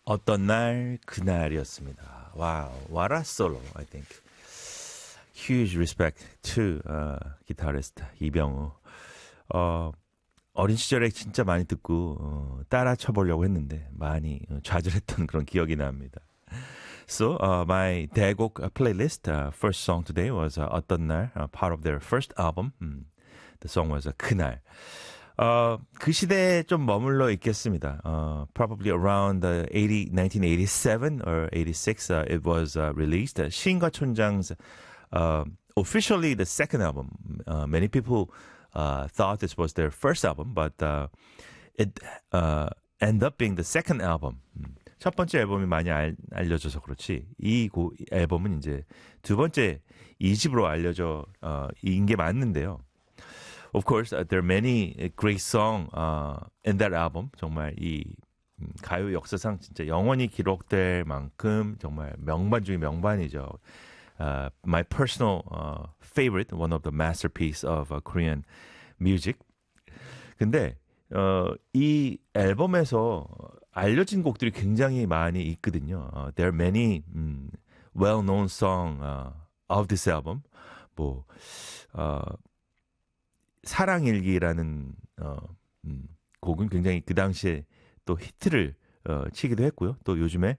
어떤 날 그날이었습니다. Wow, what a solo, I think. Huge respect to guitarist 이병우. 어린 시절에 진짜 많이 듣고 따라 쳐보려고 했는데 많이 좌절했던 그런 기억이 납니다. So my 대곡 playlist first song today was 어떤 날, part of their first album. The song was 그날. 그 시대에 좀 머물러 있겠습니다. Probably around 1987 or 86, it was released. 시인과 촌장's officially the second album. Many people thought this was their first album, but it ended up being the second album. 첫 번째 앨범이 많이 알려져서 그렇지 이 앨범은 이제 두 번째 2집으로 알려져 인 게 맞는데요. Of course, there are many great songs in that album. 정말 이 가요 역사상 진짜 영원히 기록될 만큼 정말 명반 중의 명반이죠. My personal favorite, one of the masterpiece of Korean music. 근데 이 앨범에서 알려진 곡들이 굉장히 많이 있거든요. There are many well-known songs of this album. 뭐 사랑일기라는 곡은 굉장히 그 당시에 또 히트를 치기도 했고요. 또 요즘에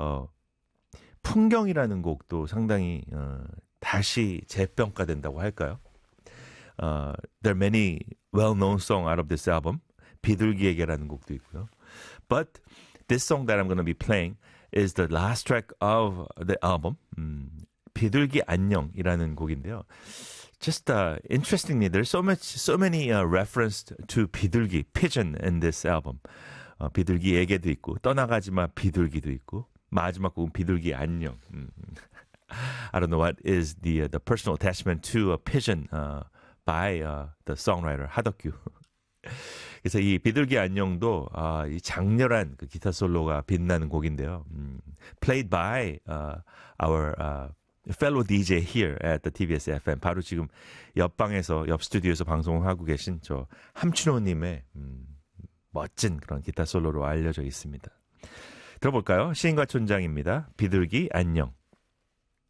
풍경이라는 곡도 상당히 다시 재평가된다고 할까요? There are many well-known songs out of this album. 비둘기에게라는 곡도 있고요. But this song that I'm going to be playing is the last track of the album. 비둘기 안녕이라는 곡인데요. Just interestingly, there's so many reference to 비둘기, pigeon in this album. 비둘기에게도 있고 떠나가지마 비둘기도 있고 마지막 곡은 비둘기 안녕. I don't know what is the personal attachment to a pigeon by the songwriter 하덕규. 그래서 이 비둘기 안녕도 이 장렬한 그 기타 솔로가 빛나는 곡인데요. Played by our fellow DJ here at the TBS FM. 바로 지금 옆방에서 옆 스튜디오에서 방송하고 계신 저 함춘호님의 멋진 그런 기타 솔로로 알려져 있습니다. 들어볼까요? 시인과 촌장입니다. 비둘기 안녕.